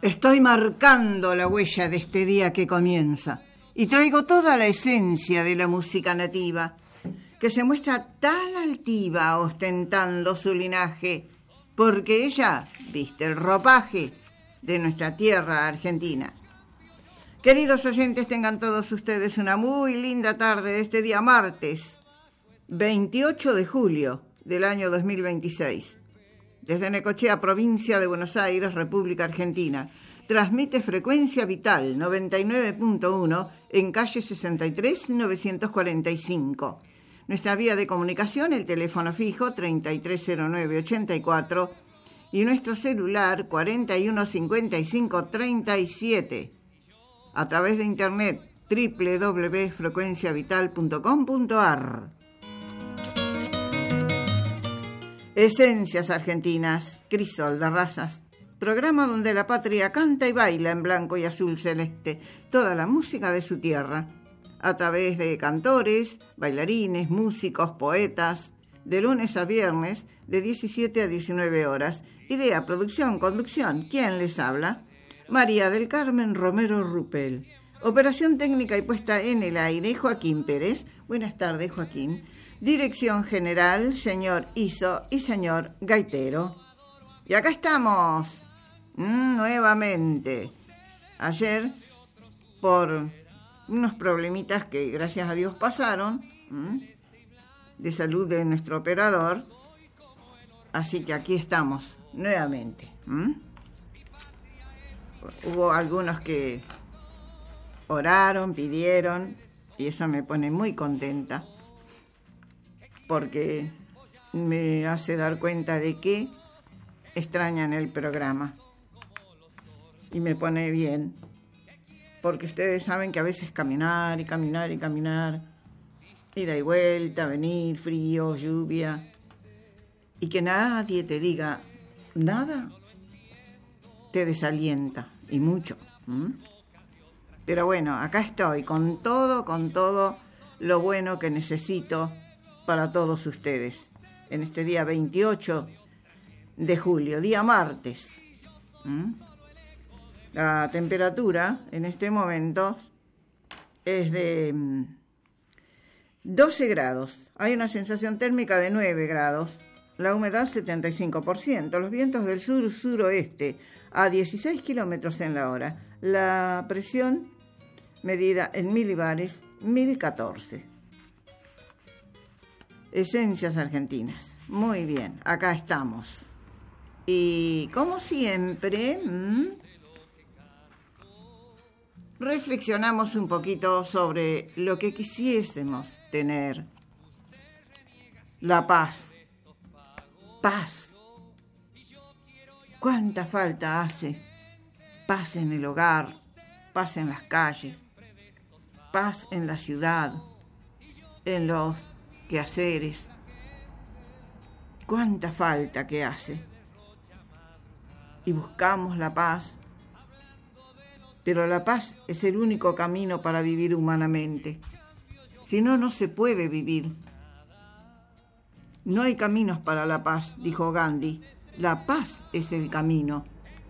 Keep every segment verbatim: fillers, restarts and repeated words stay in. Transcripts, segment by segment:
Estoy marcando la huella de este día que comienza y traigo toda la esencia de la música nativa, que se muestra tan altiva ostentando su linaje, porque ella viste el ropaje de nuestra tierra argentina. Queridos oyentes, tengan todos ustedes una muy linda tarde de este día martes, veintiocho de julio del año dos mil veintiséis. Desde Necochea, provincia de Buenos Aires, República Argentina, transmite Frecuencia Vital noventa y nueve punto uno en calle sesenta y tres, novecientos cuarenta y cinco. Nuestra vía de comunicación, el teléfono fijo treinta y tres cero nueve ochenta y cuatro y nuestro celular cuarenta y uno cincuenta y cinco treinta y siete. A través de internet doble u doble u doble u punto frecuencia vital punto com punto a r. Esencias Argentinas, crisol de razas, programa donde la patria canta y baila en blanco y azul celeste toda la música de su tierra, a través de cantores, bailarines, músicos, poetas, de lunes a viernes, de diecisiete a diecinueve horas. Idea, producción, conducción, ¿quién les habla? María del Carmen Romero Rupel. Operación técnica y puesta en el aire, Joaquín Pérez. Buenas tardes, Joaquín. Dirección general, señor Iso y señor Gaitero. Y acá estamos, mmm, nuevamente. Ayer, por unos problemitas que gracias a Dios pasaron, mmm, de salud de nuestro operador, así que aquí estamos, nuevamente. ¿Mm? Hubo algunos que oraron, pidieron, y eso me pone muy contenta, porque me hace dar cuenta de que extrañan el programa. Y me pone bien, porque ustedes saben que a veces caminar y caminar y caminar, ida y vuelta, venir, frío, lluvia, y que nadie te diga nada, te desalienta, y mucho. ¿Mm? Pero bueno, acá estoy, con todo, con todo lo bueno que necesito para todos ustedes, en este día veintiocho de julio, día martes. ¿Mm? La temperatura en este momento es de doce grados, hay una sensación térmica de nueve grados, la humedad setenta y cinco por ciento, los vientos del sur-suroeste a dieciséis kilómetros en la hora, la presión medida en milibares, mil catorce. Esencias Argentinas. Muy bien, acá estamos. Y como siempre, ¿m? reflexionamos un poquito sobre lo que quisiésemos tener. La paz. Paz. ¿Cuánta falta hace? Paz en el hogar, paz en las calles, paz en la ciudad, en los quehaceres. ¿Cuánta falta que hace? Y buscamos la paz, pero la paz es el único camino para vivir humanamente. Si no, no se puede vivir. No hay caminos para la paz, dijo Gandhi. La paz es el camino.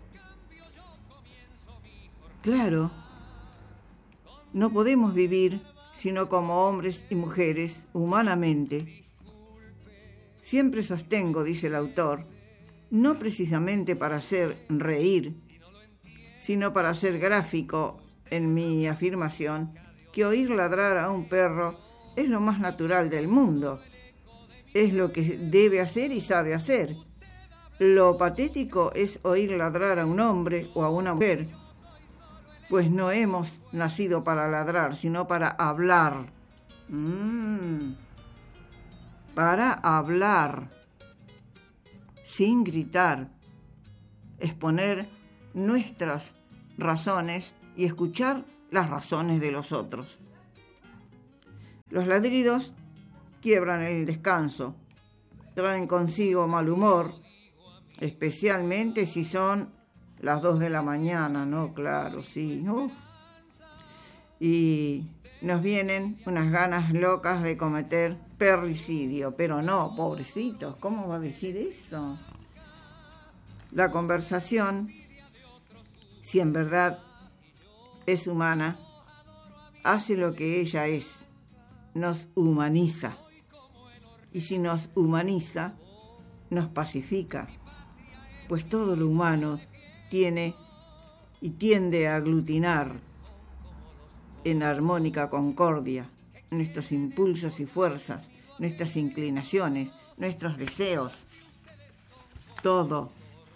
Claro, no podemos vivir sino como hombres y mujeres humanamente. Siempre sostengo, dice el autor, no precisamente para hacer reír, sino para ser gráfico en mi afirmación, que oír ladrar a un perro es lo más natural del mundo. Es lo que debe hacer y sabe hacer. Lo patético es oír ladrar a un hombre o a una mujer, pues no hemos nacido para ladrar, sino para hablar. Mm. Para hablar, sin gritar, exponer nuestras razones y escuchar las razones de los otros. Los ladridos quiebran el descanso, traen consigo mal humor, especialmente si son las dos de la mañana, ¿no? Claro, sí, ¿no? Y nos vienen unas ganas locas de cometer perricidio, pero no, pobrecitos, ¿cómo va a decir eso? La conversación si en verdad es humana, hace lo que ella es, nos humaniza. Y si nos humaniza, nos pacifica, pues todo lo humano tiene y tiende a aglutinar en armónica concordia nuestros impulsos y fuerzas, nuestras inclinaciones, nuestros deseos, todo.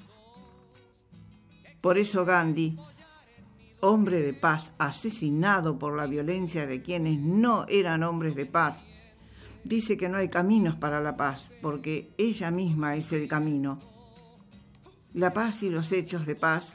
Por eso Gandhi, hombre de paz, asesinado por la violencia de quienes no eran hombres de paz, dice que no hay caminos para la paz, porque ella misma es el camino. La paz y los hechos de paz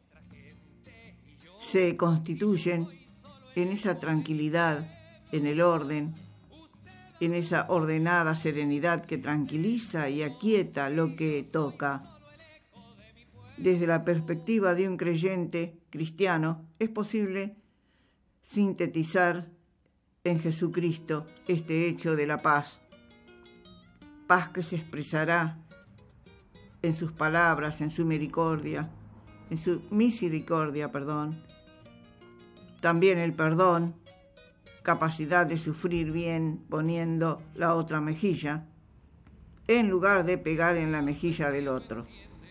se constituyen en esa tranquilidad, en el orden, en esa ordenada serenidad que tranquiliza y aquieta lo que toca. Desde la perspectiva de un creyente cristiano, es posible sintetizar en Jesucristo este hecho de la paz, paz que se expresará en sus palabras, en su misericordia, en su misericordia, perdón. También el perdón, capacidad de sufrir bien poniendo la otra mejilla, en lugar de pegar en la mejilla del otro.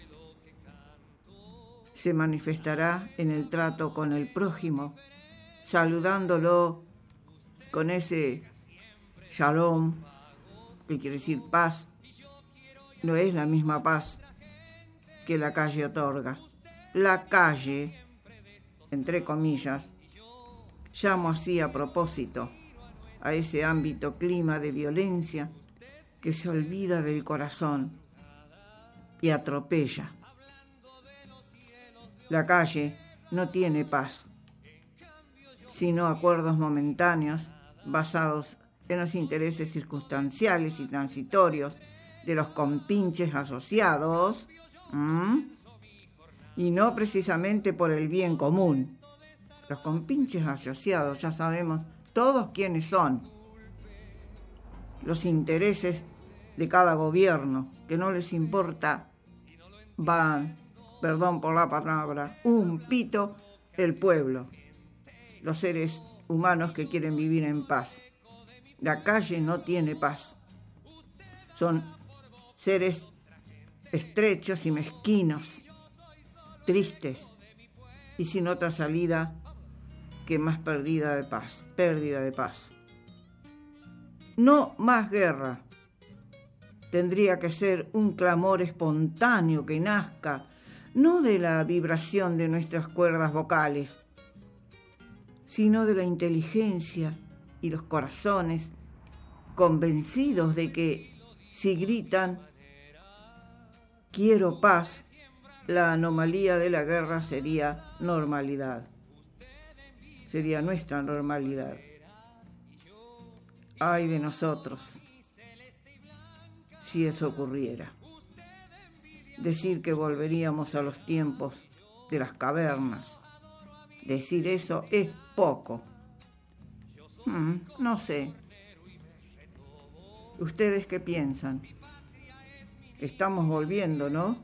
Se manifestará en el trato con el prójimo, saludándolo con ese shalom, que quiere decir paz. No es la misma paz que la calle otorga. La calle, entre comillas, llamo así a propósito a ese ámbito clima de violencia que se olvida del corazón y atropella. La calle no tiene paz, sino acuerdos momentáneos basados en los intereses circunstanciales y transitorios de los compinches asociados, ¿m? y no precisamente por el bien común. Los compinches asociados, ya sabemos todos quiénes son. Los intereses de cada gobierno, que no les importa, van, perdón por la palabra, un pito el pueblo. Los seres humanos que quieren vivir en paz. La calle no tiene paz. Son seres estrechos y mezquinos, tristes y sin otra salida que más pérdida de paz, pérdida de paz. No más guerra. Tendría que ser un clamor espontáneo que nazca, no de la vibración de nuestras cuerdas vocales, sino de la inteligencia y los corazones convencidos de que si gritan quiero paz, la anomalía de la guerra sería normalidad. Sería nuestra normalidad. Ay de nosotros, si eso ocurriera. Decir que volveríamos a los tiempos de las cavernas, decir eso es poco. Hmm, no sé. ¿Ustedes qué piensan? Estamos volviendo, ¿no?,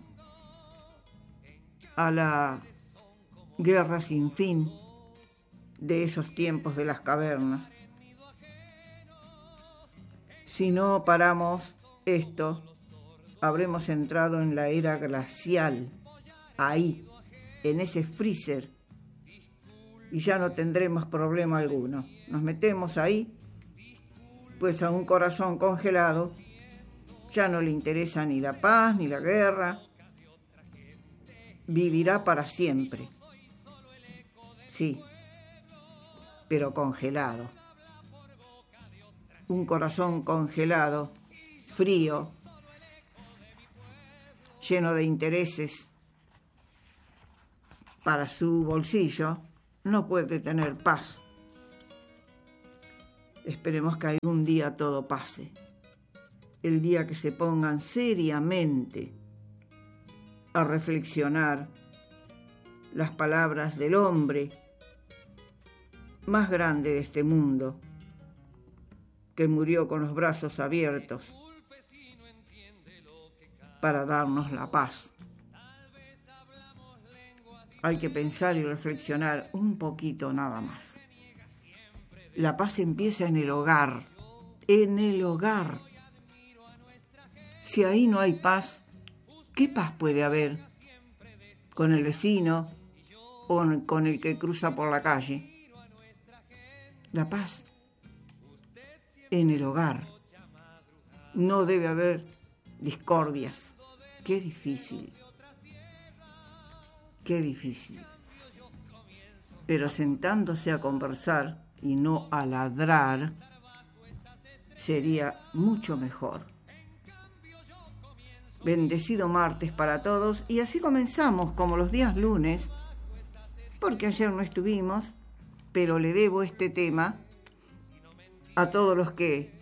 a la guerra sin fin de esos tiempos de las cavernas. Si no paramos esto, habremos entrado en la era glacial, ahí, en ese freezer, y ya no tendremos problema alguno. Nos metemos ahí, pues a un corazón congelado ya no le interesa ni la paz ni la guerra, vivirá para siempre. Sí, pero congelado. Un corazón congelado, frío, lleno de intereses para su bolsillo, no puede tener paz. Esperemos que algún día todo pase. El día que se pongan seriamente a reflexionar las palabras del hombre más grande de este mundo, que murió con los brazos abiertos para darnos la paz. hay que pensar y reflexionar un poquito nada más. La paz empieza en el hogar, en el hogar. Si ahí no hay paz, ¿qué paz puede haber con el vecino o con el que cruza por la calle? La paz en el hogar. No debe haber discordias. Qué difícil. Qué difícil. Pero sentándose a conversar y no a ladrar, sería mucho mejor. Bendecido martes para todos, y así comenzamos como los días lunes, porque ayer no estuvimos, pero le debo este tema a todos los que